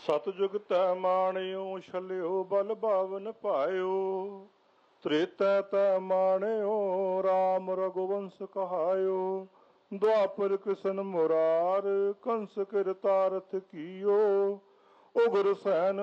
ਸਤਜੁਗ ਤੈ ਮਾਣਿਓ ਛਲਿਓ ਬਲ ਬਾਵਨ ਪਾਇਓ। ਤ੍ਰੇਤੈ ਤੈ ਮਾਣਿਓ ਰਾਮ ਰਘੁਵੰਸ਼ ਕਹਾਇਓ। ਦੁਆਪਰ ਕ੍ਰਿਸ਼ਨ ਮੁਰਾਰ ਕੰਸ ਕਿਰਤਾਰਥ ਕੀਓ। ਉਗਰ ਸੈਨ